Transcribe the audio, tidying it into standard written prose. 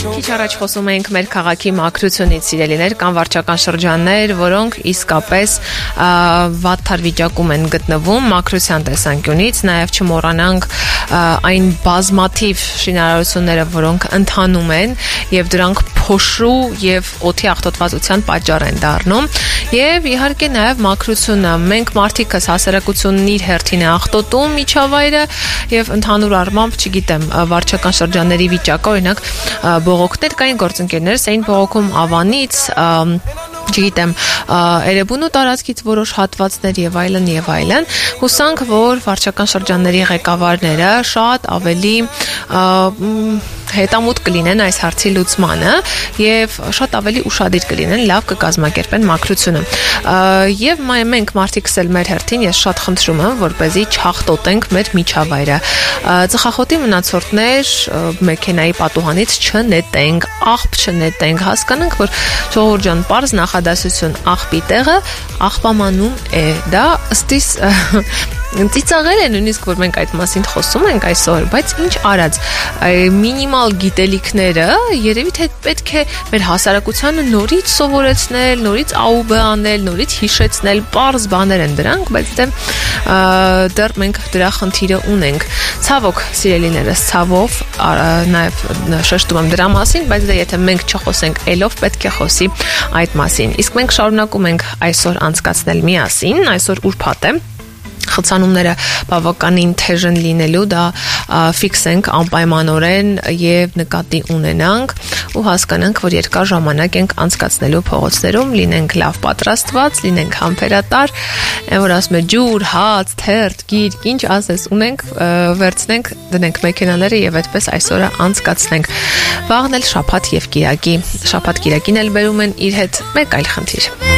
Քիչ առաջ խոսում էինք մեր քաղաքի մաքրությունից, սիրելիներ, կան վարչական շրջաններ, որոնք իսկապես վատթար վիճակում են գտնվում մաքրության տեսանկյունից, նաև չմոռանանք այն բազմաթիվ շինարարությունները, որոնք ընթանում են եւ դրանք փոշու եւ օդի աղտոտվածության պատճառ են դառնում եւ իհարկե նաև մաքրությունը մենք մարդիկս հասարակությունն իր հերթին է աղտոտում միջավայրը եւ ընդհանուր առմամբ չգիտեմ վարչական շրջանների վիճակը օրինակ բողոքներ կային գործընկերներս էին բողոքում Ավանից չգիտեմ Էրեբունու տարածքից որոշ հատվածներ եւ այլն հուսանք որ վարչական շրջանների ղեկավարները շատ ավելի հետամուտ կլինեն այս հարցի լուծմանը եւ շատ ավելի ուշադիր կլինեն, լավ կկազմակերպեն մաքրությունը։ Եվ մենք մարդիկս էլ մեր հերթին ես շատ խնդրում եմ, որպեսզի չախտոտենք մեր միջավայրը։ Ծխախոտի մնացորդներ մեքենայի պատուհանից չնետենք, աղբ չնետենք, հասկանանք, որ ժողովուրդ ջան, պարզ նախադասություն աղբի տեղը աղբամանում է։ Դա ըստիս ծիծաղել է նույնիսկ որ մենք այդ մասին խոսում ենք այսօր, բայց ինչ արած մինիմալ գիտելիքները երևի թե պետք է մեր հասարակությանը նորից սովորեցնել, նորից աուբը անել, նորից հիշեցնել, պարզ բաներ են դրանք, բայց դեռ մենք դրա խնդիրը ունենք։ Ցավոք, սիրելիներս, ցավով նաև շեշտում եմ դրա մասին, բայց դա եթե մենք չխոսենք ելով պետք է խոսի այդ մասին։ Իսկ մենք շարունակում ենք այսօր անցկացնել միասին, այսօր ուրբաթ է խցանումները բավականին թեժն լինելու դա ֆիքսենք անպայմանորեն եւ նկատի ունենանք ու հասկանանք որ երկար ժամանակ ենք անցկացնելու փողոցներում լինենք լավ պատրաստված լինենք համբերատար որ ասում է ջուր հաց թերթ գիրք ինչ ասես ունենք վերցնենք դնենք մեքենաները եւ այդպես այսօրը անցկացնենք վաղն էլ շաբաթ եւ կիրակի շաբաթ կիրակին էլ բերում են իր հետ մեկ այլ խնդիր